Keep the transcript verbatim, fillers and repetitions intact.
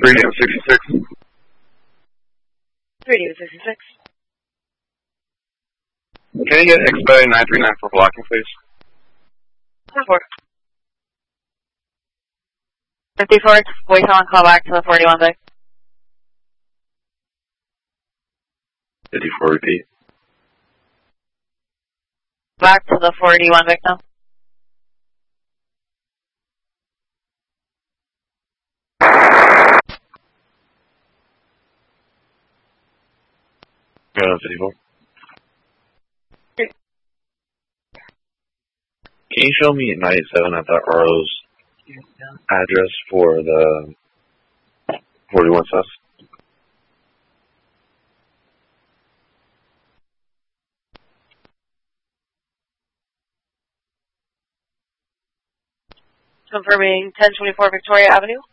three D M sixty-six. three D M sixty-six. Can you get Expedite nine three nine for blocking, please? four. fifty-four, voice on, call back to the forty-one Vic. fifty-four, repeat. Back to the forty-one Vic now. Go fifty-four. Can you show me ninety-seven at the R O's address for the forty-one sus? Confirming ten twenty-four Victoria Avenue.